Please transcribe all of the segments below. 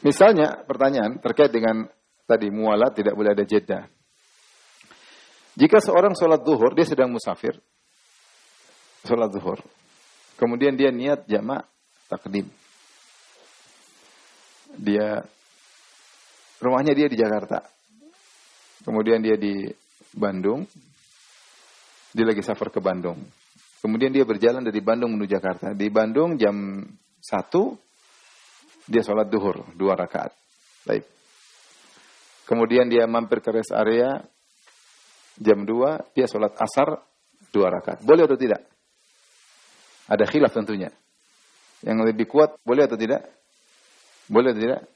Misalnya pertanyaan terkait dengan tadi muwalat tidak boleh ada jeda. Jika seorang sholat zuhur, dia sedang musafir, sholat zuhur, kemudian dia niat jamak takdim. Rumahnya dia di Jakarta, kemudian dia di Bandung, dia lagi safar ke Bandung. Kemudian dia berjalan dari Bandung menuju Jakarta. Di Bandung jam 1, dia sholat zuhur 2 rakaat. Baik. Kemudian dia mampir ke rest area, jam 2, dia sholat asar 2 rakaat. Boleh atau tidak? Ada khilaf tentunya. Yang lebih kuat, boleh atau tidak? Boleh atau tidak?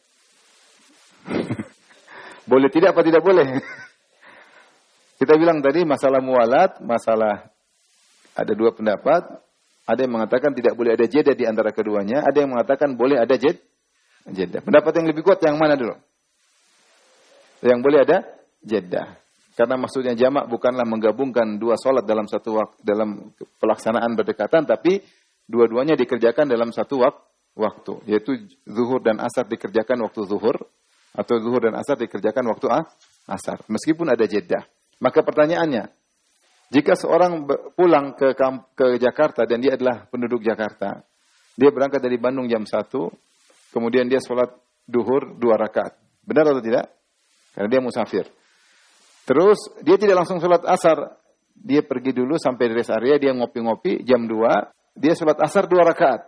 Boleh tidak apa tidak boleh? Kita bilang tadi masalah muwalat, masalah ada 2 pendapat. Ada yang mengatakan tidak boleh ada jeda di antara keduanya. Ada yang mengatakan boleh ada jeda. Pendapat yang lebih kuat yang mana dulu? Yang boleh ada jeda. Karena maksudnya jamak bukanlah menggabungkan 2 sholat dalam satu dalam pelaksanaan berdekatan, tapi dua-duanya dikerjakan dalam satu waktu. Yaitu zuhur dan asar dikerjakan waktu zuhur, atau zuhur dan asar dikerjakan waktu asar. Meskipun ada jeda. Maka pertanyaannya, jika seorang pulang ke Jakarta dan dia adalah penduduk Jakarta, dia berangkat dari Bandung jam 1, kemudian dia sholat duhur 2 rakaat. Benar atau tidak? Karena dia musafir. Terus dia tidak langsung sholat asar. Dia pergi dulu sampai di rest area, dia ngopi-ngopi, jam 2, dia sholat asar 2 rakaat.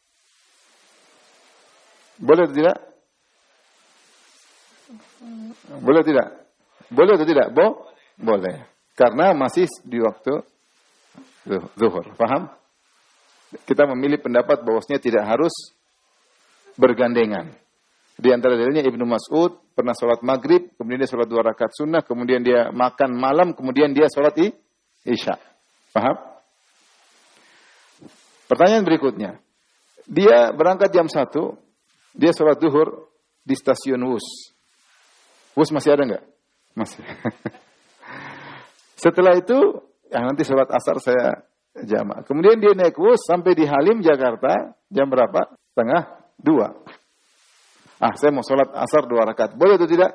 Boleh atau tidak? Boleh tidak? Boleh atau tidak? Boleh. Karena masih di waktu zuhur. Paham? Kita memilih pendapat bahwasanya tidak harus bergandengan. Di antara dalilnya Ibnu Mas'ud pernah sholat maghrib, kemudian dia sholat 2 rakaat sunnah, kemudian dia makan malam, kemudian dia sholat isya. Paham? Pertanyaan berikutnya. Dia berangkat jam 1, dia sholat zuhur di stasiun Wus. Wus masih ada nggak? Masih. Setelah itu, nanti sholat asar saya jamak. Kemudian dia naik Wus sampai di Halim, Jakarta, jam berapa? 1:30. Saya mau sholat asar 2 rakaat. Boleh atau tidak?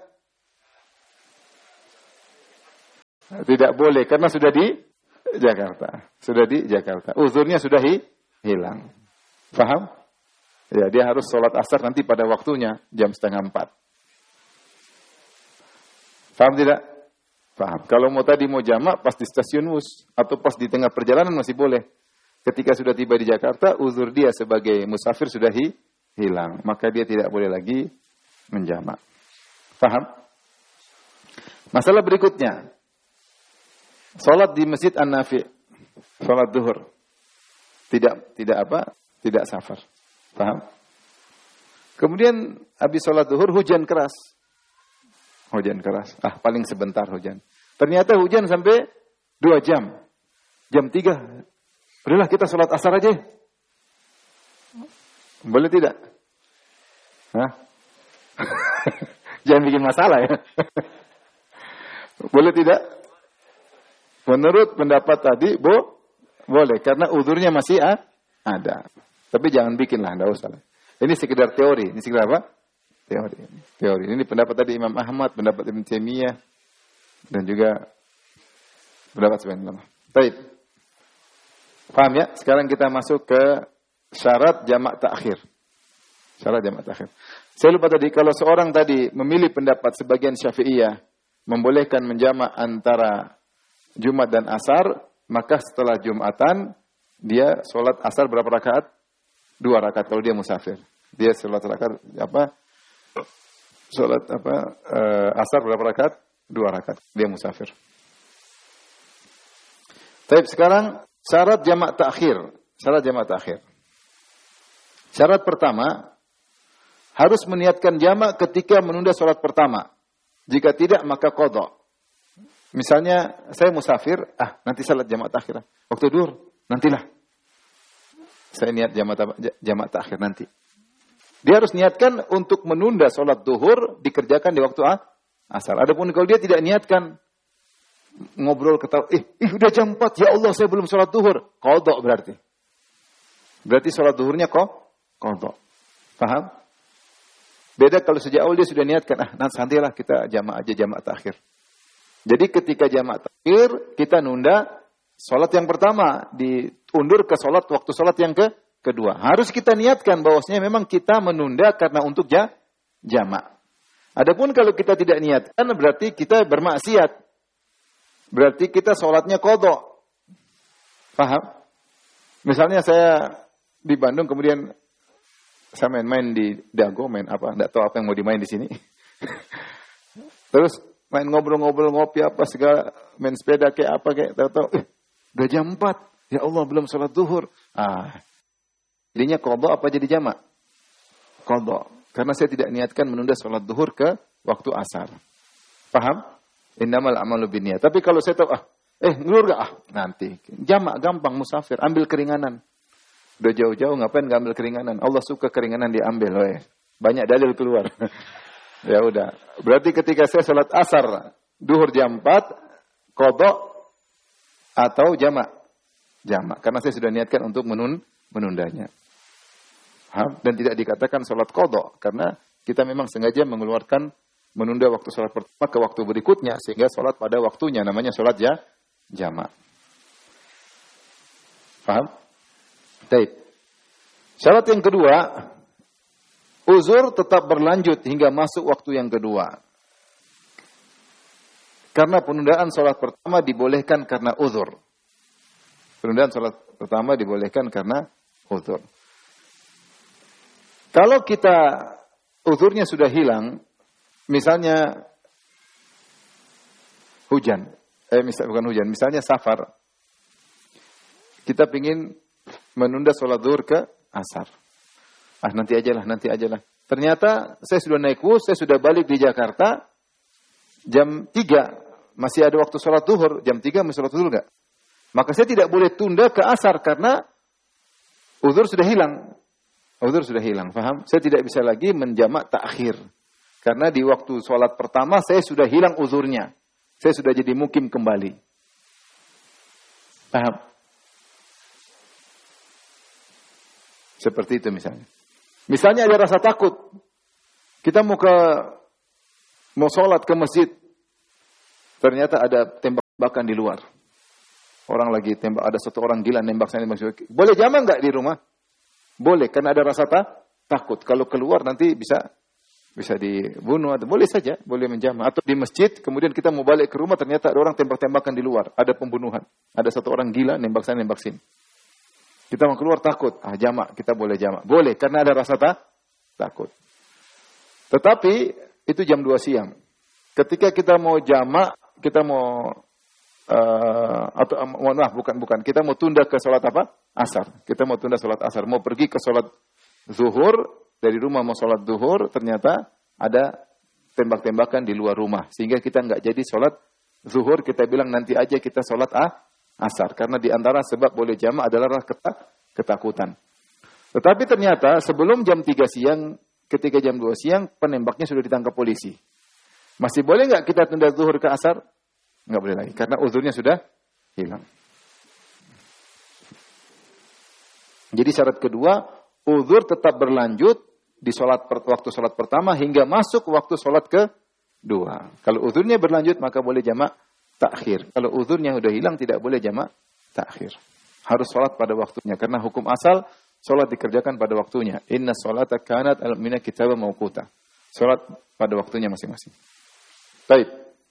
Tidak boleh, karena sudah di Jakarta. Sudah di Jakarta. Uzurnya sudah hilang. Paham? Ya, dia harus sholat asar nanti pada waktunya, jam 3:30. Paham tidak? Paham. Kalau mau jamak pas di stasiun Wus atau pas di tengah perjalanan masih boleh. Ketika sudah tiba di Jakarta, uzur dia sebagai musafir sudah hilang, maka dia tidak boleh lagi menjamak. Paham? Masalah berikutnya. Salat di Masjid An-Nafi. Salat zuhur. Tidak safar. Paham? Kemudian habis salat zuhur hujan keras. Hujan keras. Paling sebentar hujan. Ternyata hujan sampai 2 jam. Jam 3. Udahlah kita sholat asar aja. Boleh tidak? Jangan bikin masalah ya. Boleh tidak? Menurut pendapat tadi, boleh. Karena uzurnya masih ada. Tapi jangan bikinlah, enggak usah. Ini sekedar teori. Ini sekedar apa? Teori. Ini pendapat tadi Imam Ahmad, pendapat Ibn Taimiyah, dan juga pendapat sebenarnya. Baik. Paham ya? Sekarang kita masuk ke syarat jamak ta'khir. Syarat jamak ta'khir. Saya lupa tadi, kalau seorang tadi memilih pendapat sebagian Syafi'iyah, membolehkan menjamak antara Jumat dan Asar, maka setelah Jumatan, dia sholat Asar berapa rakaat? 2 rakaat kalau dia musafir. Dia sholat rakaat Asar berapa rakaat? 2 rakaat. Dia musafir. Baik, sekarang syarat jamak ta'khir. Syarat jamak ta'khir. Syarat pertama, harus meniatkan jamak ketika menunda sholat pertama. Jika tidak, maka qadha. Misalnya, saya musafir, nanti salat jamak ta'khir. Waktu duhur, nantilah. Saya niat jamak ta'khir nanti. Dia harus niatkan untuk menunda sholat duhur, dikerjakan di waktu asar. Adapun kalau dia tidak niatkan, ngobrol ketawa, udah jam 4, ya Allah saya belum sholat duhur. Qadha berarti. Berarti sholat duhurnya qadha. Paham? Beda kalau sejak awal dia sudah niatkan, nantilah kita jamak aja, jamak takhir. Jadi ketika jamak takhir, kita nunda salat yang pertama, diundur ke salat waktu salat yang kedua. Harus kita niatkan bahwasanya memang kita menunda karena untuk jamak. Adapun kalau kita tidak niatkan berarti kita bermaksiat. Berarti kita salatnya qadha. Paham? Misalnya saya di Bandung kemudian saya main-main di Dago, main apa? Enggak tahu apa yang mau dimain di sini. Terus main ngobrol-ngobrol, ngopi apa segala, main sepeda kayak apa kayak tahu-tahu udah jam 4. Ya Allah, belum salat zuhur. Jadinya qadha apa jadi jamak? Qadha. Karena saya tidak niatkan menunda salat zuhur ke waktu asar. Paham? Innamal a'malu binniyat. Tapi kalau saya tahu ngelur gak? Nanti. Jamak gampang, musafir, ambil keringanan. Udah jauh-jauh ngapain nggak ambil keringanan? Allah suka keringanan diambil, banyak dalil keluar. Ya udah. Berarti ketika saya salat asar, duhur jam 4, qadha atau jamak? Jamak. Karena saya sudah niatkan untuk menundanya. Dan tidak dikatakan salat qadha karena kita memang sengaja menunda waktu salat pertama ke waktu berikutnya sehingga salat pada waktunya, namanya salat jamak. Paham? Baik. Syarat yang kedua, uzur tetap berlanjut hingga masuk waktu yang kedua. Karena penundaan salat pertama dibolehkan karena uzur. Penundaan salat pertama dibolehkan karena uzur. Kalau kita uzurnya sudah hilang, misalnya hujan, misalnya safar. Kita pingin menunda sholat zuhur ke asar. Nanti ajalah. Ternyata saya sudah naik bus, saya sudah balik di Jakarta, jam 3, masih ada waktu sholat zuhur, jam 3 masih sholat zuhur enggak? Maka saya tidak boleh tunda ke asar karena uzur sudah hilang. Paham? Saya tidak bisa lagi menjamak takhir. Karena di waktu sholat pertama saya sudah hilang uzurnya. Saya sudah jadi mukim kembali. Paham? Seperti itu misalnya. Misalnya ada rasa takut. Kita mau sholat ke masjid. Ternyata ada tembak-tembakan di luar. Orang lagi tembak, ada satu orang gila nembak sana. Boleh jamak enggak di rumah? Boleh, karena ada rasa takut. Kalau keluar nanti bisa dibunuh. Atau boleh saja, boleh menjamak. Atau di masjid, kemudian kita mau balik ke rumah, ternyata ada orang tembak-tembakan di luar. Ada pembunuhan. Ada satu orang gila nembak sana, nembak sini. Kita mau keluar takut. Jamak, kita boleh jamak. Boleh, karena ada rasa takut. Tetapi, itu jam 2 siang. Ketika kita mau jamak, kita mau, bukan. Kita mau tunda ke sholat apa? Asar. Kita mau tunda sholat asar. Mau pergi ke sholat zuhur, dari rumah mau sholat zuhur, ternyata ada tembak-tembakan di luar rumah. Sehingga kita nggak jadi sholat zuhur, kita bilang nanti aja kita sholat asar. Karena di antara sebab boleh jamak adalah ketakutan. Tetapi ternyata sebelum jam 3 siang, ketika jam 2 siang, penembaknya sudah ditangkap polisi. Masih boleh nggak kita tunda zuhur ke asar? Nggak boleh lagi, karena uzurnya sudah hilang. Jadi syarat kedua, uzur tetap berlanjut di waktu sholat pertama hingga masuk waktu sholat kedua. Kalau uzurnya berlanjut, maka boleh jamak takhir. Kalau uzurnya sudah hilang, tidak boleh jamak takhir. Harus sholat pada waktunya. Karena hukum asal, sholat dikerjakan pada waktunya. Inna sholata kanat al-mina kitabah mawquta. Sholat pada waktunya masing-masing. Baik.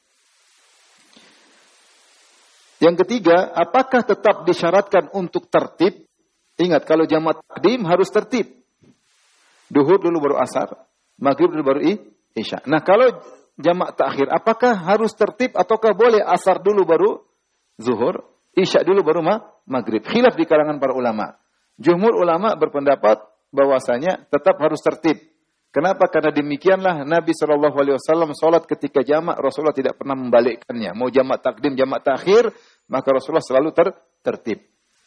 Yang ketiga, apakah tetap disyaratkan untuk tertib? Ingat, kalau jamak takdim harus tertib. Duhur dulu baru asar, maghrib dulu baru isya. Nah, kalau jamak takhir, apakah harus tertib ataukah boleh asar dulu baru zuhur, isya dulu baru maghrib? Khilaf di kalangan para ulama. Jumhur ulama berpendapat bahwasanya tetap harus tertib. Kenapa? Karena demikianlah Nabi SAW sholat ketika jamak, Rasulullah tidak pernah membalikkannya. Mau jamak takdim, jamak takhir, maka Rasulullah selalu tertib.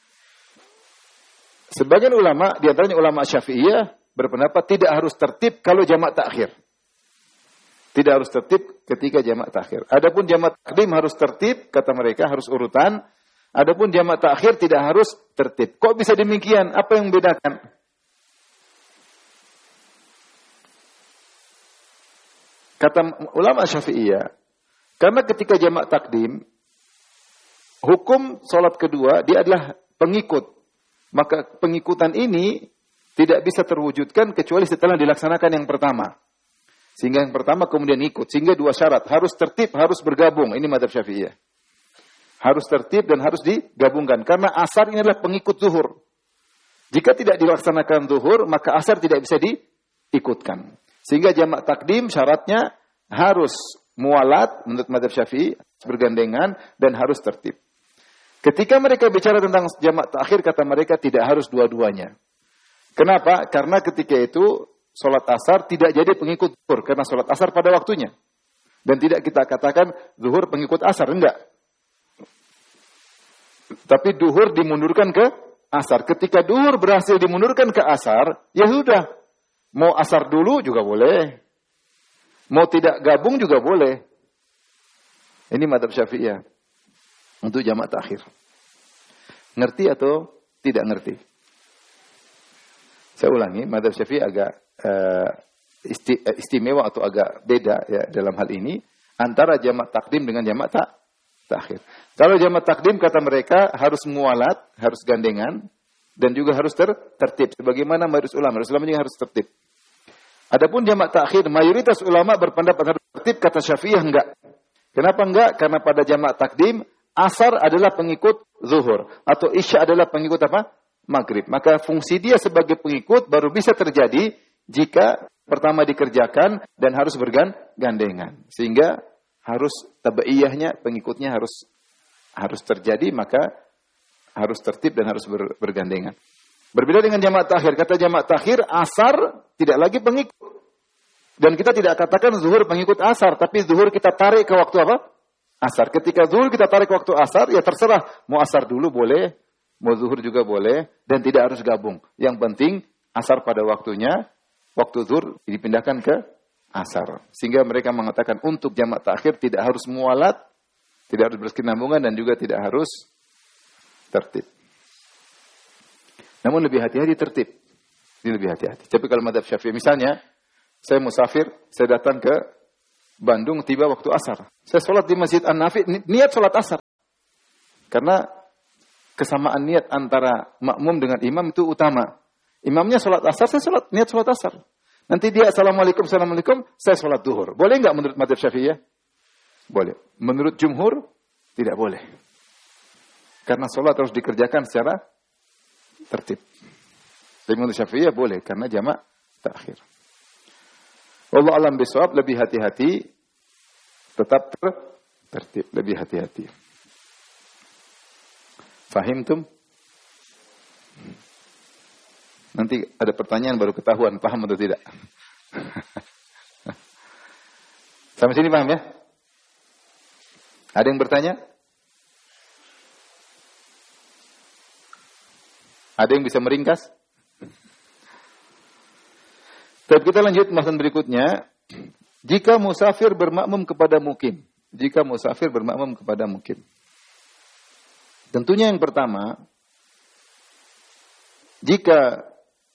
Sebagian ulama, di antaranya ulama Syafi'iyah, berpendapat tidak harus tertib kalau jamak takhir. Tidak harus tertib ketika jamak takhir. Adapun jamak takdim harus tertib, kata mereka harus urutan. Adapun jamak takhir tidak harus tertib. Kok bisa demikian? Apa yang membedakan? Kata ulama Syafi'iyah, karena ketika jamak takdim, hukum sholat kedua, dia adalah pengikut. Maka pengikutan ini tidak bisa terwujudkan kecuali setelah dilaksanakan yang pertama. Sehingga yang pertama kemudian ikut. Sehingga dua syarat, harus tertib, harus bergabung. Ini mazhab Syafi'iyah. Harus tertib dan harus digabungkan. Karena asar ini adalah pengikut zuhur. Jika tidak dilaksanakan zuhur, maka asar tidak bisa diikutkan. Sehingga jamak takdim syaratnya harus mualat, menurut mazhab Syafi'i, bergandengan, dan harus tertib. Ketika mereka bicara tentang jamak takhir, kata mereka tidak harus dua-duanya. Kenapa? Karena ketika itu, sholat asar tidak jadi pengikut zuhur. Karena sholat asar pada waktunya. Dan tidak kita katakan zuhur pengikut asar, enggak. Tapi duhur dimundurkan ke asar. Ketika duhur berhasil dimundurkan ke asar, ya sudah. Mau asar dulu juga boleh. Mau tidak gabung juga boleh. Ini mazhab Syafi'iyah. Untuk jamak takhir. Ngerti atau tidak ngerti? Saya ulangi, mazhab Syafi'i agak istimewa atau agak beda ya dalam hal ini. Antara jamak takdim dengan jamak takhir. Kalau jamak takdim kata mereka harus mualat, harus gandengan, dan juga harus tertib. Sebagaimana mayoritas ulama juga harus tertib. Adapun jamak takhir, mayoritas ulama berpendapat harus tertib, kata Syafi'iyah enggak. Kenapa enggak? Karena pada jamak takdim, asar adalah pengikut zuhur. Atau isya adalah pengikut apa? Maghrib. Maka fungsi dia sebagai pengikut baru bisa terjadi jika pertama dikerjakan dan harus bergandengan. Sehingga harus tabaiyahnya, pengikutnya harus terjadi, maka harus tertib dan harus bergandengan. Berbeda dengan jamak takhir. Kata jamak takhir, asar tidak lagi pengikut. Dan kita tidak katakan zuhur pengikut asar, tapi zuhur kita tarik ke waktu apa? Asar. Ketika zuhur kita tarik ke waktu asar, ya terserah. Mau asar dulu boleh, mau zuhur juga boleh, dan tidak harus gabung. Yang penting, asar pada waktunya, waktu zuhur dipindahkan ke asar. Sehingga mereka mengatakan untuk jamak takhir tidak harus mualat, tidak harus berkesinambungan, dan juga tidak harus tertib. Namun lebih hati-hati tertib. Ini lebih hati-hati. Tapi kalau mazhab Syafi'i, misalnya, saya musafir, saya datang ke Bandung, tiba waktu asar. Saya sholat di Masjid An-Nafi, niat sholat asar. Karena kesamaan niat antara makmum dengan imam itu utama. Imamnya sholat asar, saya niat sholat asar. Nanti dia assalamualaikum, saya sholat duhur. Boleh nggak menurut mazhab Syafi'iyah? Boleh. Menurut jumhur, tidak boleh. Karena sholat harus dikerjakan secara tertib. Tapi menurut Syafi'iyah boleh, karena jamak takhir. Wallahu a'lam bishawab, lebih hati-hati, tetap tertib, lebih hati-hati. Fahimtum? Nanti ada pertanyaan baru ketahuan paham atau tidak. Sampai sini paham ya? Ada yang bertanya? Ada yang bisa meringkas? Tapi kita lanjut pembahasan berikutnya. Jika musafir bermakmum kepada mukim. Jika musafir bermakmum kepada mukim. Tentunya yang pertama, jika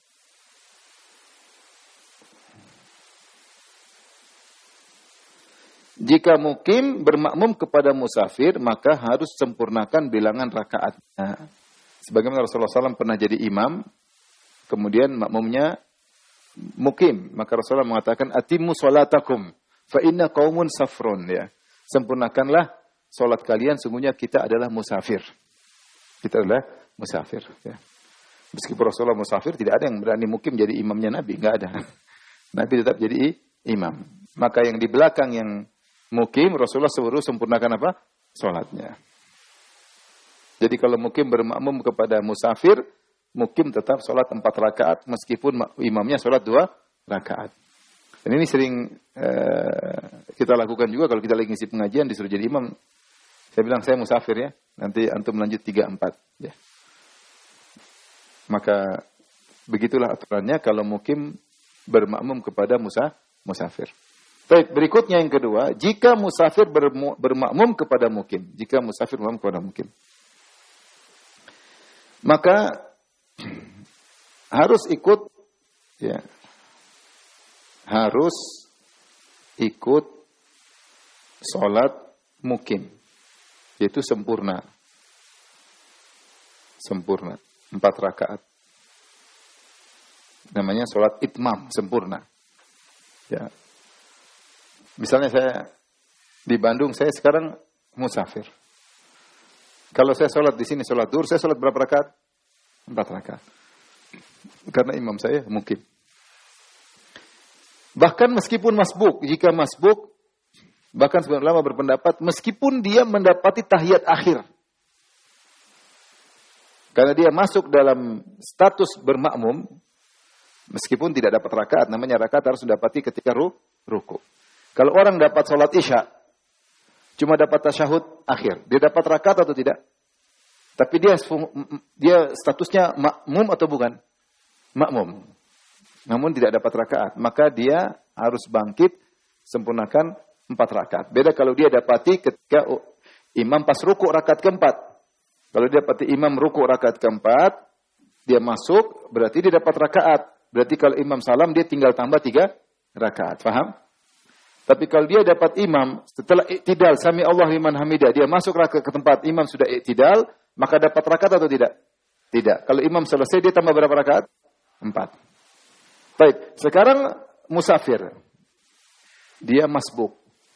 mukim bermakmum kepada musafir, maka harus sempurnakan bilangan rakaatnya. Sebagaimana Rasulullah SAW pernah jadi imam, kemudian makmumnya mukim, maka Rasulullah mengatakan atimmu sholatakum fa inna qaumun safrun, ya. Sempurnakanlah salat kalian, sungguhnya kita adalah musafir. Kita adalah musafir, ya. Meskipun Rasulullah musafir, tidak ada yang berani mukim jadi imamnya Nabi, enggak ada. Nabi tetap jadi imam. Maka yang di belakang yang mukim, Rasulullah suruh sempurnakan apa? Salatnya. Jadi kalau mukim bermakmum kepada musafir, mukim tetap sholat 4 rakaat meskipun imamnya sholat 2 rakaat. Dan ini sering kita lakukan juga kalau kita lagi ngisi pengajian disuruh jadi imam. Saya bilang saya musafir ya, nanti antum lanjut 3-4. Ya. Maka begitulah aturannya kalau mukim bermakmum kepada musafir. Baik, berikutnya yang kedua, jika musafir bermakmum kepada mukim. Jika musafir bermakmum kepada mukim. Maka harus ikut, ya, harus ikut sholat mukim, yaitu sempurna. Sempurna, 4 rakaat. Namanya sholat itmam, sempurna. Ya. Misalnya saya di Bandung, saya sekarang musafir. Kalau saya sholat di sini, sholat duhur, saya sholat berapa rakaat? 4 rakaat. Karena imam saya mukim. Bahkan meskipun masbuk, jika masbuk, bahkan sebagian ulama berpendapat, meskipun dia mendapati tahiyat akhir, karena dia masuk dalam status bermakmum, meskipun tidak dapat rakaat, namanya rakaat harus didapati ketika ruku. Kalau orang dapat sholat isya, cuma dapat tasyahud akhir, dia dapat rakaat atau tidak? Tapi dia statusnya makmum atau bukan? Makmum. Namun tidak dapat rakaat, maka dia harus bangkit sempurnakan 4 rakaat. Beda kalau dia dapati ketika imam pas ruku rakaat keempat. Kalau dia dapati imam ruku rakaat keempat, dia masuk, berarti dia dapat rakaat. Berarti kalau imam salam, dia tinggal tambah 3 rakaat. Faham? Tapi kalau dia dapat imam, setelah iktidal, sami Allah liman hamidah, dia masuk rakaat ke tempat, imam sudah iktidal, maka dapat rakaat atau tidak? Tidak. Kalau imam selesai, dia tambah berapa rakaat? 4. Baik, sekarang musafir. Dia masbuk.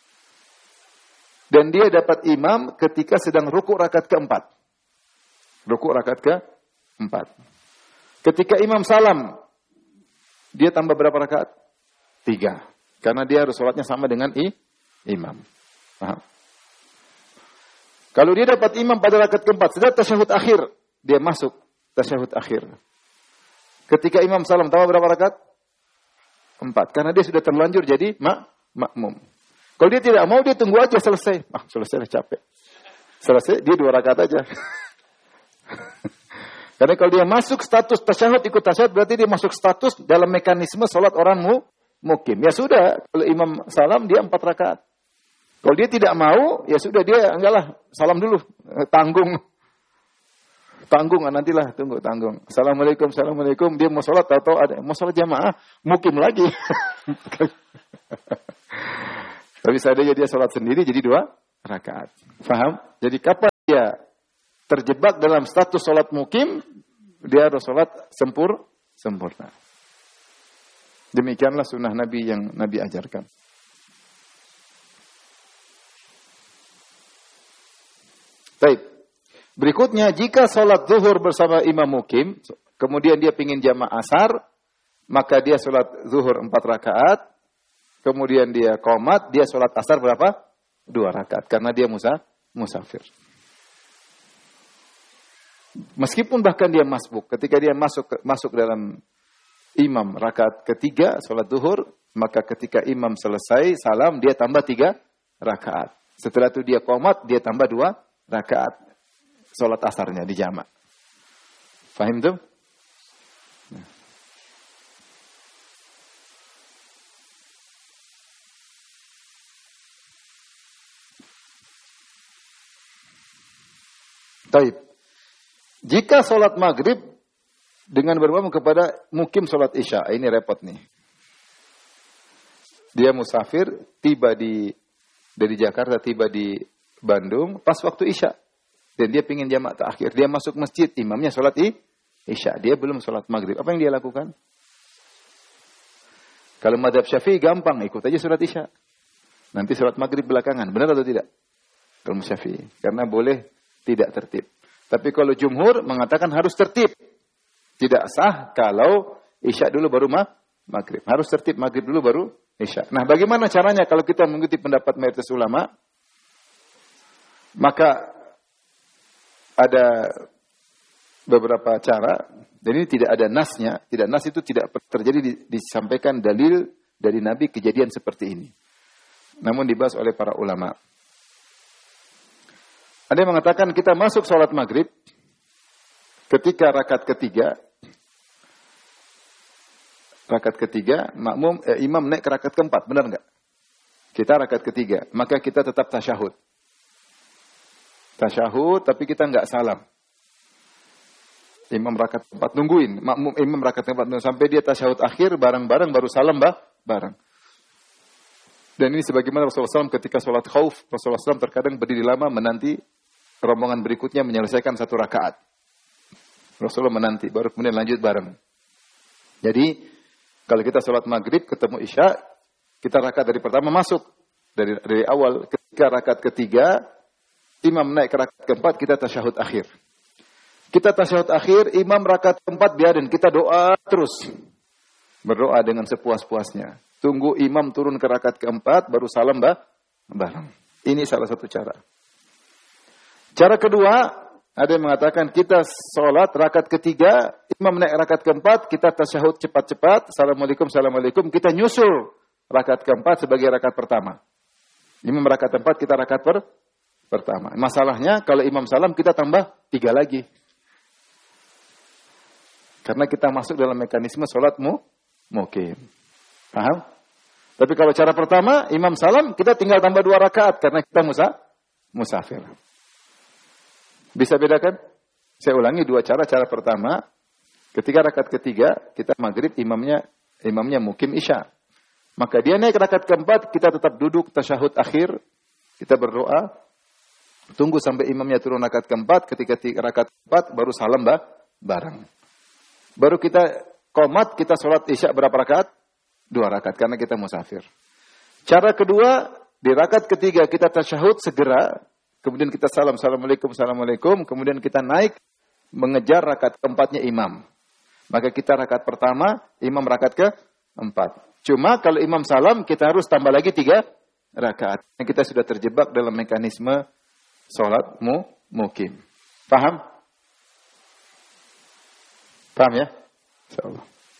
Dan dia dapat imam ketika sedang ruku rakaat keempat. Ruku rakaat keempat. Ketika imam salam, dia tambah berapa rakaat? 3. Karena dia harus sholatnya sama dengan imam. Paham? Kalau dia dapat imam pada rakaat keempat, sudah tasyahud akhir, dia masuk tasyahud akhir. Ketika imam salam, tambah berapa rakaat? 4. Karena dia sudah terlanjur jadi makmum. Kalau dia tidak mau, dia tunggu aja selesai. Selesai, capek. Selesai, dia 2 rakaat aja. Karena kalau dia masuk status tasyahud, ikut tasyahud, berarti dia masuk status dalam mekanisme sholat orang mukim. Ya sudah, kalau imam salam, dia 4 rakaat. Kalau dia tidak mau, ya sudah, dia enggaklah, salam dulu. Tanggung, nantilah, tanggung. Assalamualaikum, dia mau sholat, atau ada mau sholat jamaah, mukim lagi. Tapi seandainya dia sholat sendiri, jadi 2 rakaat. Faham? Jadi kapan dia terjebak dalam status sholat mukim, dia harus sholat sempurna. Demikianlah sunnah Nabi yang Nabi ajarkan. Baik. Berikutnya, jika sholat zuhur bersama imam mukim, kemudian dia ingin jamaah asar, maka dia sholat zuhur 4 rakaat, kemudian dia qomat, dia sholat asar berapa? 2 rakaat, karena dia musafir. Meskipun bahkan dia masbuk, ketika dia masuk dalam imam rakaat ketiga, sholat zuhur, maka ketika imam selesai, salam, dia tambah 3 rakaat. Setelah itu dia qomat, dia tambah 2 rakaat. Sholat asarnya di jamak. Fahim tuh? Taib. Jika sholat maghrib dengan bermakmum kepada mukim sholat isya, ini repot nih. Dia musafir, dari Jakarta, tiba di Bandung, pas waktu isya. Dan dia pingin jamak terakhir. Dia masuk masjid, imamnya sholat isya. Dia belum sholat maghrib. Apa yang dia lakukan? Kalau madhab syafi'i gampang, ikut aja sholat isya. Nanti sholat maghrib belakangan. Benar atau tidak? Kalau syafi'i. Karena boleh tidak tertib. Tapi kalau jumhur mengatakan harus tertib. Tidak sah kalau isya dulu baru maghrib. Harus tertib maghrib dulu baru isya. Nah, bagaimana caranya kalau kita mengikuti pendapat mayoritas ulama? Maka ada beberapa cara, dan ini tidak ada nasnya. Tidak nas itu tidak terjadi disampaikan dalil dari Nabi kejadian seperti ini. Namun dibahas oleh para ulama. Ada yang mengatakan kita masuk sholat maghrib ketika rakaat ketiga, imam naik ke rakaat keempat, benar enggak? Kita rakaat ketiga, maka kita tetap tasyahud. Tapi kita enggak salam. Imam rakaat keempat nungguin, imam rakaat keempat sampai dia tasyahud akhir bareng-bareng baru salam bareng. Dan ini sebagaimana Rasulullah SAW ketika sholat khauf, Rasulullah SAW terkadang berdiri lama menanti rombongan berikutnya menyelesaikan satu rakaat. Rasulullah menanti, baru kemudian lanjut bareng. Jadi, kalau kita sholat maghrib ketemu isya, kita rakaat dari pertama masuk. Dari awal, ketika rakaat ketiga, imam naik ke rakaat keempat, kita tasyahud akhir. Kita tasyahud akhir, imam rakaat keempat, biarin kita doa terus. Berdoa dengan sepuas-puasnya. Tunggu imam turun ke rakaat keempat, baru salam bareng. Ini salah satu cara. Cara kedua, ada yang mengatakan kita sholat rakaat ketiga, imam naik rakaat keempat, kita tasyahud cepat-cepat, assalamualaikum, kita nyusul rakaat keempat sebagai rakaat pertama. Imam rakaat keempat, kita rakaat pertama. Masalahnya, kalau imam salam, kita tambah 3 lagi. Karena kita masuk dalam mekanisme sholat mukim. Paham? Tapi kalau cara pertama, imam salam, kita tinggal tambah 2 rakaat karena kita musafir. Bisa bedakan? Saya ulangi 2 cara. Cara pertama, ketika rakaat ketiga, kita maghrib, imamnya mukim isya. Maka dia naik rakaat keempat, kita tetap duduk tasyahud akhir, kita berdoa, tunggu sampai imamnya turun rakaat keempat, ketika rakaat keempat, baru salam bareng. Baru kita qomat, kita sholat isya berapa rakaat? 2 rakaat, karena kita musafir. Cara kedua, di rakaat ketiga kita tasyahud segera, kemudian kita assalamualaikum, kemudian kita naik mengejar rakaat keempatnya imam. Maka kita rakaat pertama, imam rakaat keempat. Cuma kalau imam salam, kita harus tambah lagi 3 rakaat. Kita sudah terjebak dalam mekanisme sholat mukim. Paham? Paham ya? Insyaallah.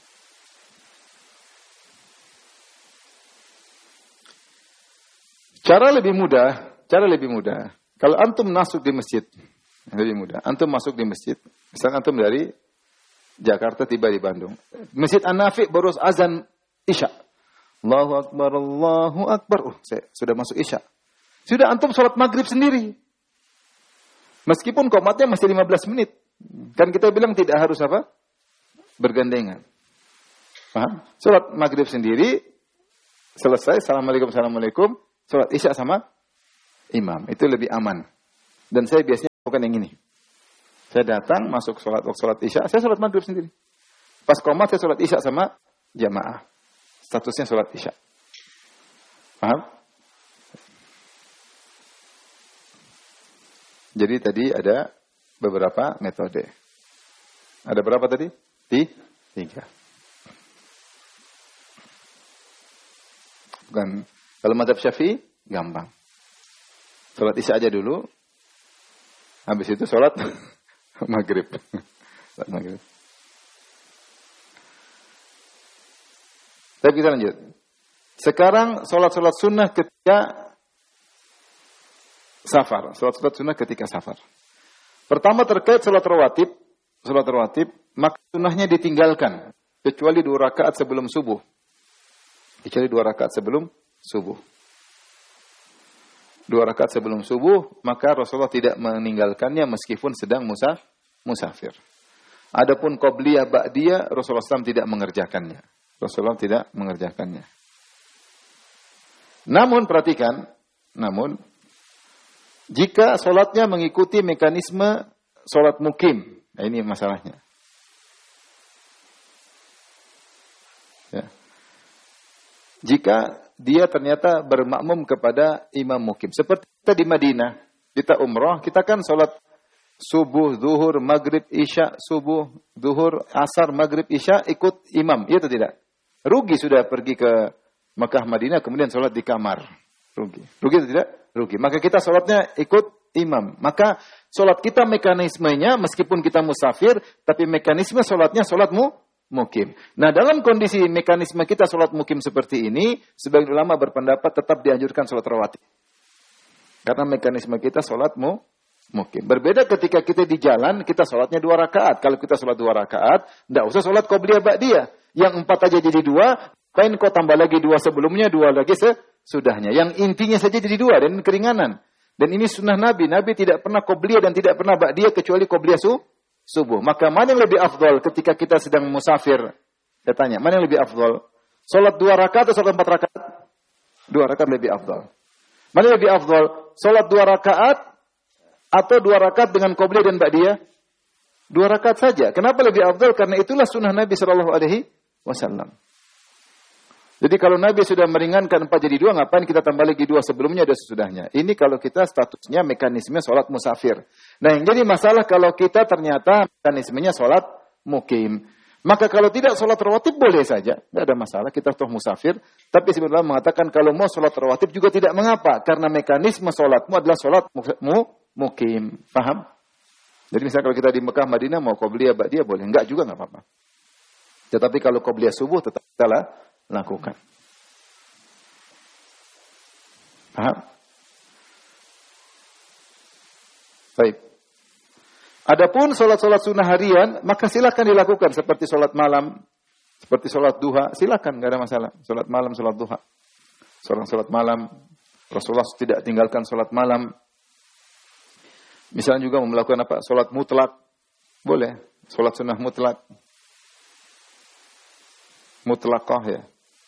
Cara lebih mudah. Kalau antum masuk di masjid, lebih mudah. Antum masuk di masjid, misalnya antum dari Jakarta tiba di Bandung. Masjid An-Nafi baru azan Isya. Allahu Akbar. Saya sudah masuk Isya. Sudah antum sholat maghrib sendiri. Meskipun qomatnya masih 15 menit. Kan kita bilang tidak harus apa? Bergandengan. Paham? Sholat maghrib sendiri, selesai, assalamualaikum. Sholat Isya sama imam. Itu lebih aman. Dan saya biasanya bukan yang ini. Saya datang, masuk sholat Isya, saya sholat maghrib sendiri. Pas qomat, saya sholat Isya sama jamaah. Statusnya sholat Isya. Paham? Jadi tadi ada beberapa metode. Ada berapa tadi? 3. Bukan. Kalau mazhab Syafi'i, gampang. Sholat Isya aja dulu. Habis itu sholat maghrib. Sholat maghrib. Tapi kita lanjut. Sekarang sholat sunnah ketika safar. Sholat sunnah ketika safar. Pertama terkait sholat rawatib, maka sunnahnya ditinggalkan. Kecuali 2 rakaat sebelum subuh. Subuh. 2 rakaat sebelum subuh, maka Rasulullah tidak meninggalkannya meskipun sedang musafir. Adapun qobliyah ba'diyah, Rasulullah SAW tidak mengerjakannya. Namun perhatikan, jika solatnya mengikuti mekanisme solat mukim, nah ini masalahnya. Ya. Jika dia ternyata bermakmum kepada imam mukim. Seperti kita di Madinah, kita umrah, kita kan sholat subuh, zuhur, maghrib, isya, subuh, zuhur, asar, maghrib, isya, ikut imam. Iya atau tidak? Rugi sudah pergi ke Mekah, Madinah, kemudian sholat di kamar. Rugi atau tidak? Rugi. Maka kita sholatnya ikut imam. Maka sholat kita mekanismenya, meskipun kita musafir, tapi mekanisme sholatnya sholat mukim. Nah, dalam kondisi mekanisme kita sholat mukim seperti ini, sebagian ulama berpendapat tetap dianjurkan sholat rawatib. Karena mekanisme kita sholat mukim. Berbeda ketika kita di jalan, kita sholatnya 2 rakaat. Kalau kita sholat 2 rakaat, tidak usah sholat qobliyah ba'diyah. Yang 4 aja jadi 2, lain kau tambah lagi 2 sebelumnya, 2 lagi sesudahnya. Yang intinya saja jadi 2, dan keringanan. Dan ini sunnah Nabi. Nabi tidak pernah qobliyah dan tidak pernah ba'diyah kecuali qobliyah subuh. Maka mana yang lebih afdol ketika kita sedang musafir? Saya tanya, mana yang lebih afdol? Salat 2 rakaat atau salat 4 rakaat? 2 rakaat lebih afdal. Mana lebih afdal? Salat 2 rakaat atau 2 rakaat dengan qobliyah dan ba'diyah? 2 rakaat saja. Kenapa lebih afdal? Karena itulah sunnah Nabi sallallahu alaihi wasallam. Jadi kalau Nabi sudah meringankan 4 jadi 2, ngapain kita tambah lagi 2 sebelumnya dan sesudahnya? Ini kalau kita statusnya mekanisme salat musafir. Nah, yang jadi masalah kalau kita ternyata mekanismenya salat mukim. Maka kalau tidak salat rawatib boleh saja, tidak ada masalah, kita toh musafir. Tapi sebenarnya mengatakan kalau mau salat rawatib juga tidak mengapa, karena mekanisme salatmu adalah salat mukim. Paham? Jadi misalnya kalau kita di Mekah, Madinah mau qobliyah, ba'diyah boleh, enggak juga enggak apa-apa. Tetapi kalau qobliyah subuh tetap kita lakukan. Paham? Baik. Adapun salat-salat sunnah harian, maka silakan dilakukan seperti salat malam, seperti salat duha, silakan, enggak ada masalah. Salat malam, salat duha. Salat malam, Rasulullah tidak tinggalkan salat malam. Misalnya juga melakukan apa? Salat mutlak. Boleh. Salat sunnah mutlak. Mutlaqah ya.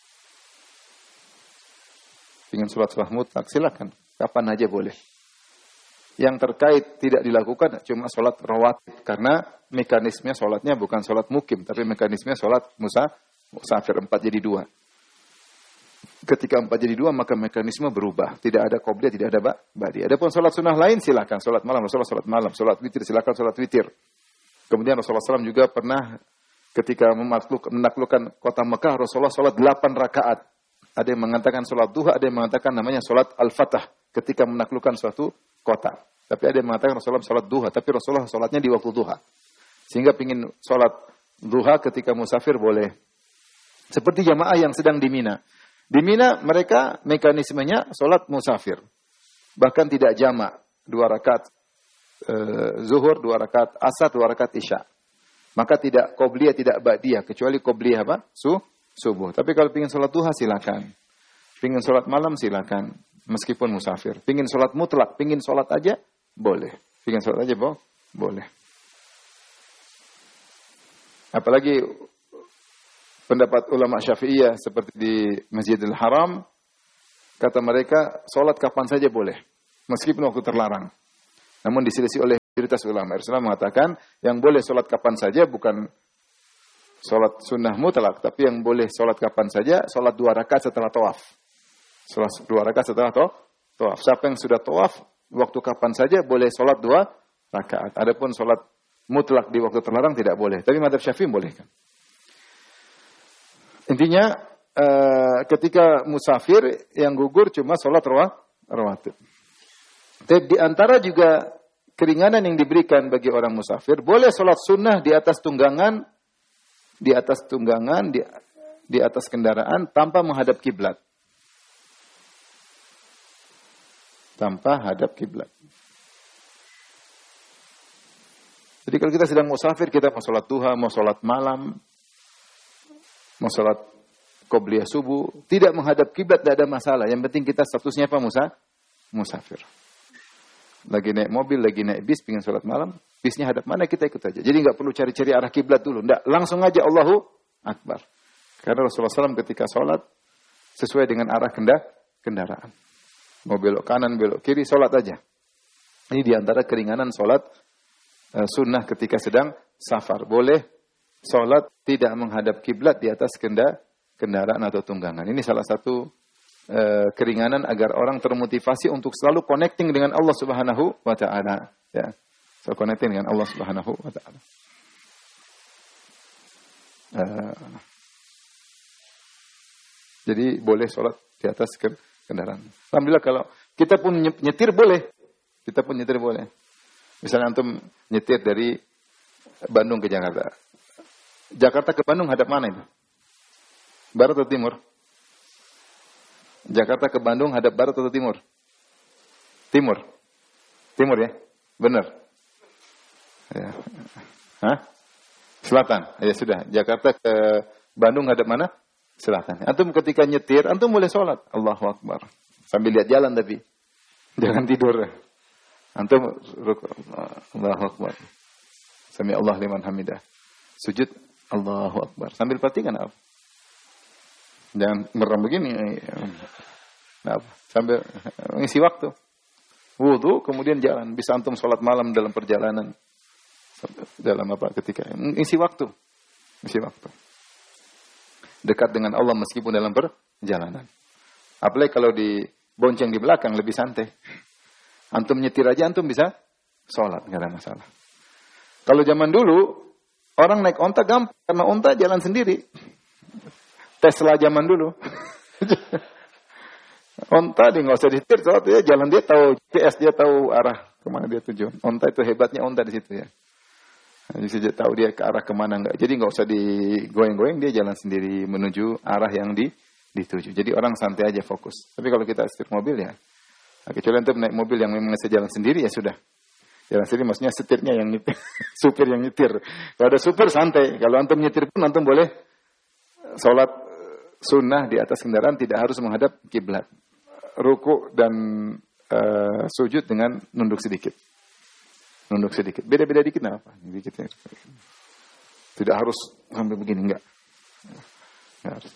Ingin salat mutlak, silakan. Kapan aja boleh. Yang terkait tidak dilakukan cuma salat rawatib. Karena mekanisme salatnya bukan salat mukim. Tapi mekanisme salat musafir 4 jadi 2. Ketika 4 jadi 2 maka mekanisme berubah. Tidak ada qobliyah, tidak ada ba'diyah. Adapun salat sunnah lain silakan. Salat malam, Rasulullah salat malam. Salat witir silakan salat witir. Kemudian Rasulullah SAW juga pernah ketika menaklukkan kota Mekah, Rasulullah salat 8 rakaat. Ada yang mengatakan salat duha, ada yang mengatakan namanya salat al-fatah ketika menaklukkan suatu kota. Tapi ada yang mengatakan Rasulullah salat duha, tapi Rasulullah salatnya di waktu duha. Sehingga pingin salat duha ketika musafir boleh. Seperti jamaah yang sedang di Mina. Di Mina mereka mekanismenya salat musafir. Bahkan tidak jamak. 2 rakaat zuhur, 2 rakaat asar, 2 rakaat isya. Maka tidak qobliyah, tidak ba'diyah. Kecuali qobliyah apa? Subuh. Tapi kalau ingin salat duha silakan. Ingin salat malam silakan. Meskipun musafir. Ingin salat mutlak, ingin salat aja boleh. Ingin salat aja boleh. Apalagi pendapat ulama Syafi'iyah seperti di Masjidil Haram, kata mereka, sholat kapan saja boleh, meskipun waktu terlarang. Namun diselisih oleh mayoritas ulama. Rasulullah mengatakan, yang boleh sholat kapan saja bukan sholat sunnah mutlak, tapi yang boleh sholat kapan saja, sholat 2 rakaat setelah tawaf. Sholat 2 rakaat setelah tawaf. Siapa yang sudah tawaf, waktu kapan saja boleh sholat 2 rakaat. Adapun sholat mutlak di waktu terlarang tidak boleh. Tapi mazhab Syafi'i boleh kan. Intinya ketika musafir yang gugur cuma sholat rawatib. Tapi di antara juga keringanan yang diberikan bagi orang musafir, boleh sholat sunnah di atas tunggangan, di atas kendaraan tanpa menghadap kiblat. Tanpa hadap kiblat. Jadi kalau kita sedang musafir, kita mau sholat duha, mau sholat malam, mau sholat qobliyah subuh, tidak menghadap kiblat tidak ada masalah. Yang penting kita statusnya apa? Musafir. Lagi naik mobil, lagi naik bis, pengen sholat malam, bisnya hadap mana kita ikut aja. Jadi nggak perlu cari-cari arah kiblat dulu, nggak, langsung aja Allahu Akbar. Karena Rasulullah SAW ketika sholat sesuai dengan arah kendaraan. Mau belok kanan, belok kiri, sholat aja. Ini diantara keringanan sholat sunnah ketika sedang safar. Boleh sholat tidak menghadap kiblat di atas kendaraan atau tunggangan. Ini salah satu keringanan agar orang termotivasi untuk selalu connecting dengan Allah Subhanahu wa taala, ya. So connecting dengan Allah Subhanahu wa taala. Jadi boleh sholat di atas kendaraan. Alhamdulillah kalau kita pun nyetir boleh. Kita pun nyetir boleh. Misalnya antum nyetir dari Bandung ke Jakarta. Jakarta ke Bandung hadap mana itu? Barat atau timur? Jakarta ke Bandung hadap barat atau timur? Timur. Timur ya? Benar. Ya. Hah? Selatan. Ya sudah. Jakarta ke Bandung hadap mana? Selatan. Antum ketika nyetir, antum boleh sholat. Allahu Akbar. Sambil lihat jalan tapi. Jangan tidur. Antum Allahu Akbar. Sami Allah liman hamidah. Sujud Allahu Akbar. Sambil perhatikan apa? Jangan merem begini. Nah, sambil mengisi waktu. Wudu, kemudian jalan. Bisa antum sholat malam dalam perjalanan. Dalam ketika mengisi waktu. Mengisi waktu. Dekat dengan Allah meskipun dalam perjalanan. Apalagi kalau dibonceng di belakang, lebih santai. Antum nyetir aja, antum bisa sholat, nggak ada masalah. Kalau zaman dulu, orang naik onta gampang, karena onta jalan sendiri. Tesla zaman dulu. Onta dia nggak usah disetir, soalnya dia jalan, dia tahu GPS, dia tahu arah kemana dia tuju. Onta itu hebatnya onta di situ ya. Jadi tahu dia ke arah kemana nggak. Jadi nggak usah digoyang-goyang, dia jalan sendiri menuju arah yang dituju. Jadi orang santai aja fokus. Tapi kalau kita setir mobil ya, kecuali antum naik mobil yang memang bisa jalan sendiri ya sudah. Jalan sendiri maksudnya setirnya yang nyetir, supir yang nyetir. Kalau ada supir santai. Kalau antum nyetir pun antum boleh sholat sunnah di atas kendaraan tidak harus menghadap kiblat. Ruku dan sujud dengan nunduk sedikit. Nunduk sedikit. Beda-beda dikit apa? Dikitnya. Tidak harus sampai begini, enggak. Enggak harus.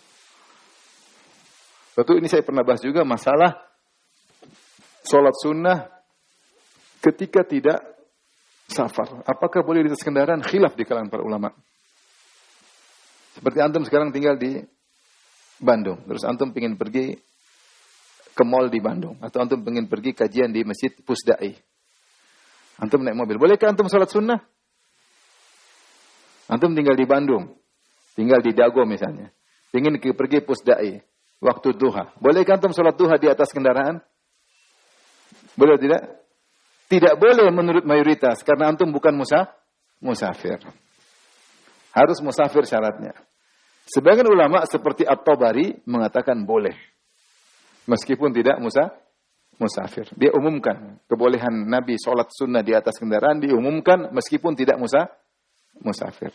Waktu ini saya pernah bahas juga masalah sholat sunnah ketika tidak safar. Apakah boleh di atas kendaraan? Khilaf di kalangan para ulama. Seperti antum sekarang tinggal di Bandung. Terus antum ingin pergi ke mall di Bandung. Atau antum ingin pergi kajian di Masjid Pusdai. Antum naik mobil. Bolehkah antum sholat sunnah? Antum tinggal di Bandung. Tinggal di Dago misalnya. Ingin pergi Pusdai. Waktu duha. Bolehkah antum sholat duha di atas kendaraan? Boleh tidak? Tidak boleh menurut mayoritas. Karena antum bukan musafir. Harus musafir syaratnya. Sebagian ulama seperti At-Tabari mengatakan boleh. Meskipun tidak musafir. Dia umumkan kebolehan Nabi sholat sunnah di atas kendaraan. Diumumkan meskipun tidak musafir.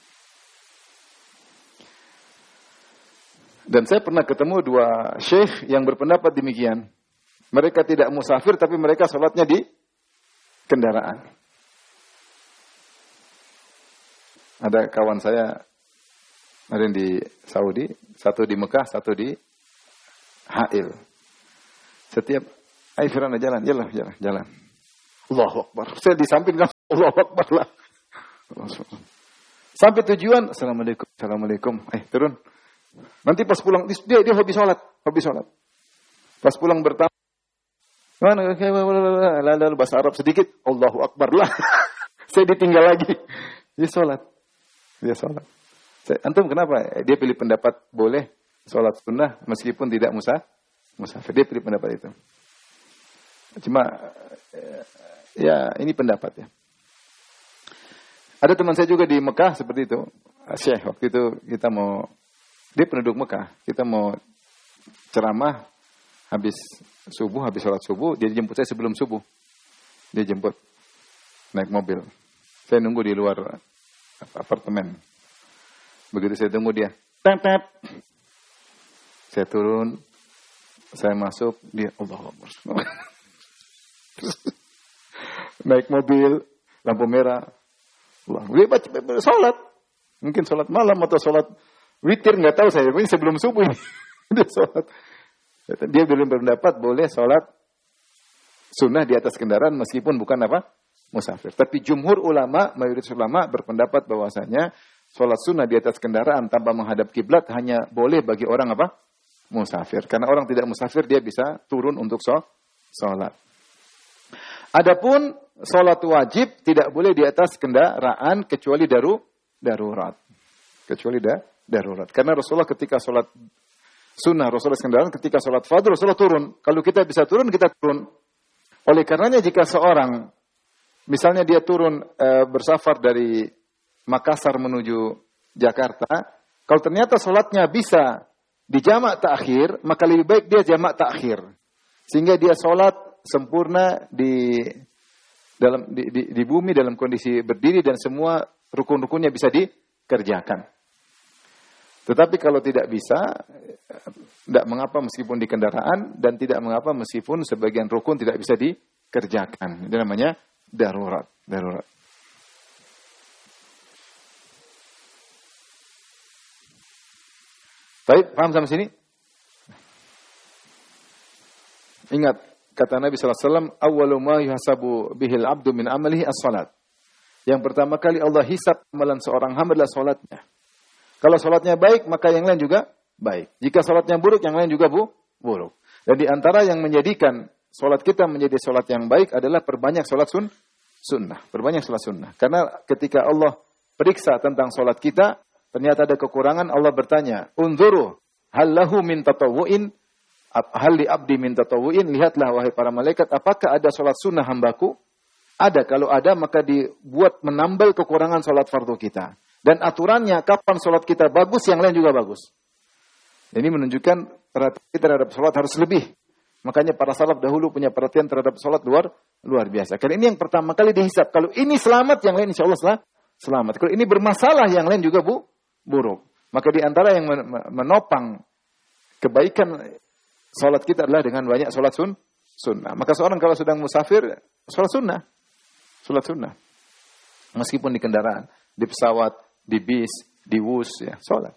Dan saya pernah ketemu dua syekh yang berpendapat demikian. Mereka tidak musafir tapi mereka sholatnya di kendaraan. Ada kawan saya ada yang di Saudi, satu di Mekah, satu di Hail. Setiap ayo Firana jalan. Allahu Akbar. Saya di samping Allahu Akbar lah. Sampai tujuan, Assalamualaikum. Turun. Nanti pas pulang dia hobi sholat. Pas pulang bertamu. Mana lalu bahasa Arab sedikit, Allahu Akbar lah. Saya ditinggal lagi. Dia sholat. Antum kenapa? Dia pilih pendapat boleh sholat sunnah meskipun tidak musafir. Dia pilih pendapat itu. Cuma ya ini pendapat ya. Ada teman saya juga di Mekah seperti itu. Syekh waktu itu dia penduduk Mekah. Kita mau ceramah habis sholat subuh, dia jemput saya sebelum subuh. Dia jemput naik mobil. Saya nunggu di luar apartemen. Begitu saya tunggu dia, tep. Saya turun, saya masuk, dia Allahu Akbar. Naik mobil, lampu merah. Dia baca sholat. Mungkin sholat malam atau sholat witir, nggak tahu saya. Ini sebelum subuh ini. Dia sholat. Dia belum berpendapat boleh sholat sunnah di atas kendaraan meskipun bukan musafir. Tapi jumhur ulama, mayoritas ulama berpendapat bahwasanya sholat sunnah di atas kendaraan tanpa menghadap kiblat hanya boleh bagi orang musafir. Karena orang tidak musafir dia bisa turun untuk sholat. Adapun sholat wajib tidak boleh di atas kendaraan kecuali darurat. Darurat. Karena Rasulullah ketika sholat sunnah, Rasulullah kendaraan ketika sholat fardu, Rasulullah turun. Kalau kita bisa turun, kita turun. Oleh karenanya jika seorang, misalnya dia turun bersafar dari Makassar menuju Jakarta, kalau ternyata sholatnya bisa dijamak takhir, maka lebih baik dia jamak takhir. Sehingga dia sholat sempurna di bumi dalam kondisi berdiri dan semua rukun-rukunnya bisa dikerjakan. Tetapi kalau tidak bisa, tidak mengapa meskipun di kendaraan dan tidak mengapa meskipun sebagian rukun tidak bisa dikerjakan. Itu namanya darurat. Baik, paham sampai sini? Ingat, kata Nabi SAW, awwalu ma yuhasabu bihil abdu min amalihi as-salat. Yang pertama kali Allah hisab amalan seorang hamba adalah salatnya. Kalau salatnya baik, maka yang lain juga baik. Jika salatnya buruk, yang lain juga buruk. Dan di antara yang menjadikan salat kita menjadi salat yang baik adalah perbanyak salat sunnah. Perbanyak salat sunnah. Karena ketika Allah periksa tentang salat kita, ternyata ada kekurangan, Allah bertanya, unzuru hal lahu min tatawu'in, hal li abdi min tatawu'in, lihatlah wahai para malaikat, apakah ada salat sunnah hambaku? Ada, kalau ada maka dibuat menambal kekurangan salat fardu kita. Dan aturannya kapan salat kita bagus, yang lain juga bagus. Ini menunjukkan perhatian terhadap salat harus lebih. Makanya para salaf dahulu punya perhatian terhadap salat luar biasa. Karena ini yang pertama kali dihisab. Kalau ini selamat, yang lain insya Allah selamat. Kalau ini bermasalah, yang lain juga buruk. Maka di antara yang menopang kebaikan salat kita adalah dengan banyak salat sunnah. Maka seorang kalau sedang musafir, salat sunnah. Salat sunnah. Meskipun di kendaraan, di pesawat, di bis, di wus, ya, salat.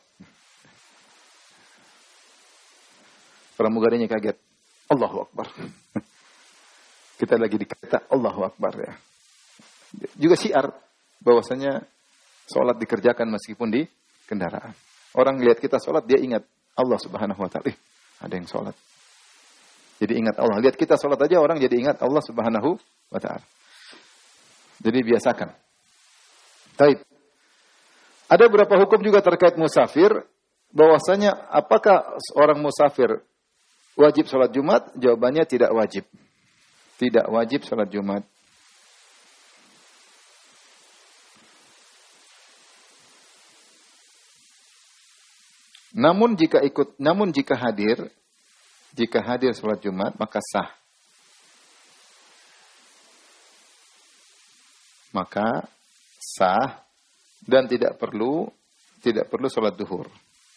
Pramugarinya kaget. Allahu Akbar. Kita lagi di kereta, Allahu Akbar, ya. Juga syiar bahwasanya salat dikerjakan meskipun di kendaraan. Orang lihat kita salat, dia ingat Allah Subhanahu wa taala. Ada yang salat. Jadi ingat Allah. Lihat kita salat aja, orang jadi ingat Allah Subhanahu wa taala. Jadi biasakan. Baik. Ada beberapa hukum juga terkait musafir, bahwasanya apakah orang musafir wajib salat Jumat? Jawabannya tidak wajib. Tidak wajib salat Jumat. Namun jika hadir salat Jumat maka sah. Maka sah dan tidak perlu salat duhur.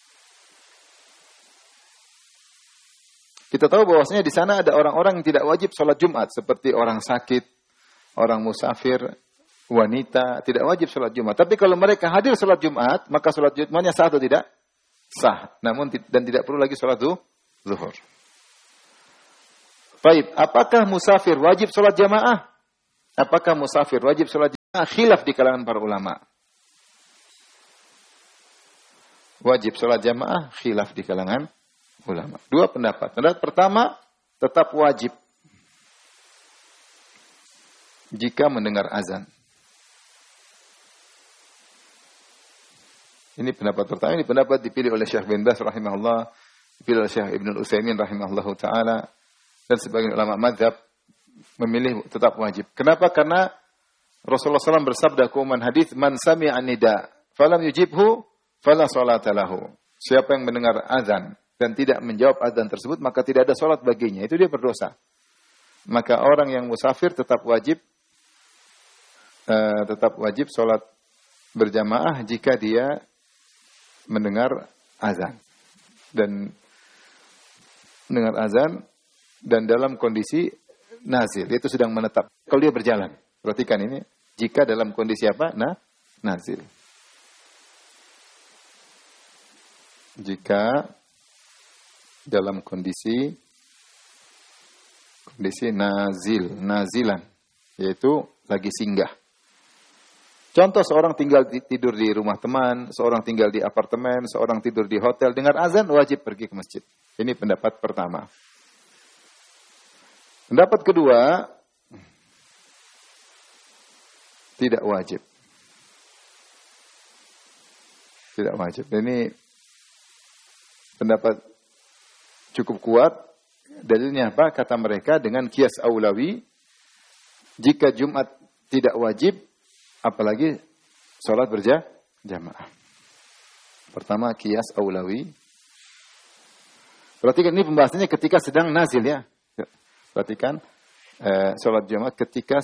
Kita tahu bahwasanya di sana ada orang-orang yang tidak wajib salat Jumat, seperti orang sakit, orang musafir, wanita, tidak wajib salat Jumat. Tapi kalau mereka hadir salat Jumat, maka salat Jumatnya sah atau tidak? Sah. Namun dan tidak perlu lagi salat zuhur. Baik, apakah musafir wajib salat jamaah? Apakah musafir wajib salat jamaah? Khilaf di kalangan para ulama. Wajib salat jamaah, khilaf di kalangan ulama. Dua pendapat. Pendapat pertama, tetap wajib jika mendengar azan. Ini pendapat pertama. Ini pendapat dipilih oleh Syekh bin Baz rahimahullah, dipilih oleh Syekh Ibnu Utsaimin rahimahullahu taala, dan sebagian ulama mazhab memilih tetap wajib. Kenapa? Karena Rasulullah SAW bersabda kuman hadis, man sami'a nida falam yujibhu fala salata lahu. Siapa yang mendengar azan dan tidak menjawab azan tersebut, maka tidak ada salat baginya. Itu dia berdosa. Maka orang yang musafir tetap wajib salat berjamaah jika dia mendengar azan. Dan mendengar azan dan dalam kondisi nazil, yaitu sedang menetap. Kalau dia berjalan, perhatikan ini, jika dalam kondisi apa? Nazil. Jika dalam kondisi nazilan, yaitu lagi singgah. Contoh, seorang tidur di rumah teman, seorang tinggal di apartemen, seorang tidur di hotel, dengar azan wajib pergi ke masjid. Ini pendapat pertama. Pendapat kedua, tidak wajib. Tidak wajib. Ini pendapat cukup kuat. Dalilnya apa? Kata mereka dengan qiyas aulawi, jika Jumat tidak wajib, apalagi sholat berjamaah. Pertama, qiyas aulawi. Perhatikan, ini pembahasannya ketika sedang nazil, ya. Perhatikan, sholat jamaah ketika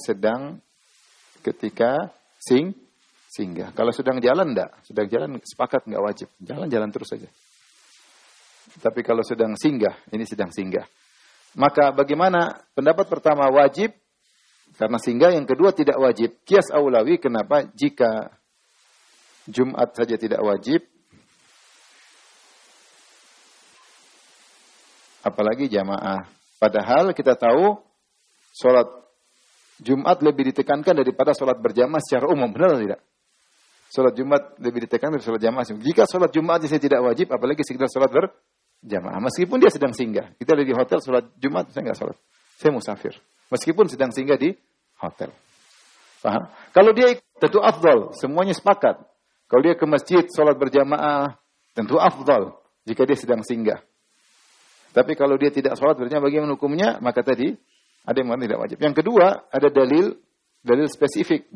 singgah. Kalau sedang jalan, enggak. Sedang jalan, sepakat enggak wajib. Jalan terus saja. Tapi kalau sedang singgah, ini sedang singgah. Maka bagaimana? Pendapat pertama wajib, karena singgah. Yang kedua tidak wajib. Qiyas aulawi, kenapa? Jika Jumat saja tidak wajib, apalagi jamaah. Padahal kita tahu sholat Jumat lebih ditekankan daripada sholat berjamaah secara umum. Benar atau tidak? Sholat Jumat lebih ditekankan dari sholat jamaah. Jika sholat Jumat saya tidak wajib, apalagi sekedar sholat berjamaah. Meskipun dia sedang singgah. Kita ada di hotel sholat Jumat, saya nggak sholat. Saya musafir. Meskipun sedang singgah di hotel. Paham? Kalau dia tentu afdal, semuanya sepakat. Kalau dia ke masjid sholat berjamaah, tentu afdal jika dia sedang singgah. Tapi kalau dia tidak sholat berjamaah, bagaimana hukumnya? Maka tadi ada yang mengatakan tidak wajib. Yang kedua, ada dalil spesifik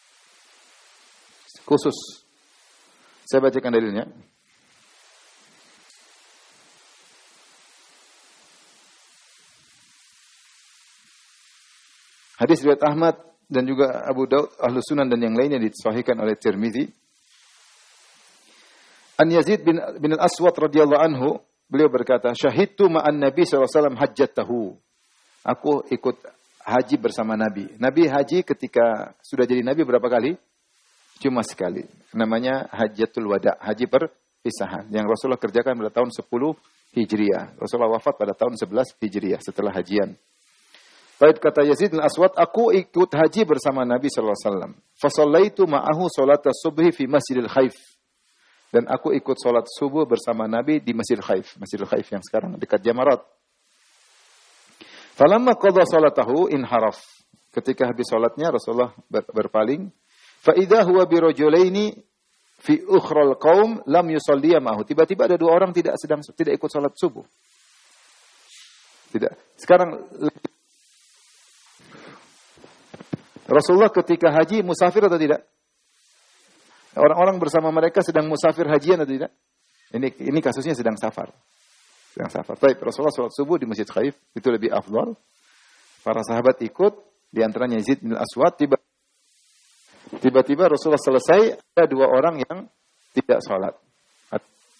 khusus. Saya bacakan dalilnya. Hadis riwayat Ahmad dan juga Abu Daud, Ahlus Sunan dan yang lainnya disahihkan oleh Tirmizi. An Yazid bin Al-Aswad radhiyallahu anhu, beliau berkata, "Syahidtu ma'an Nabi sallallahu alaihi wasallam hajjatahu." Aku ikut haji bersama Nabi. Nabi haji ketika sudah jadi Nabi berapa kali? Cuma sekali. Namanya Hajjatul Wada, haji perpisahan. Yang Rasulullah kerjakan pada tahun 10 Hijriah. Rasulullah wafat pada tahun 11 Hijriah setelah hajian. Baik, kata Yazid bin Aswad, aku ikut haji bersama Nabi sallallahu alaihi wasallam. Fa shallaitu ma'ahu sholatas subhi fi Masjidil Khaif. Dan aku ikut salat subuh bersama Nabi di Masjidil Khaif. Masjidil Khaif yang sekarang dekat Jamarat. Falamma qadha salatahu inharaf. Ketika habis salatnya Rasulullah berpaling. Fa idza huwa bi rajulaini fi ukhral qaum lam yusalliya ma'ahu. Tiba-tiba ada dua orang tidak ikut salat subuh. Tidak. Sekarang Rasulullah ketika haji musafir atau tidak? Orang-orang bersama mereka sedang musafir hajian atau tidak? Ini kasusnya sedang safar. Baik, Rasulullah sholat subuh di Masjid Khaif, itu lebih afdal. Para sahabat ikut, di antaranya Yazid bin Aswad. Tiba-tiba Rasulullah selesai, ada dua orang yang tidak sholat.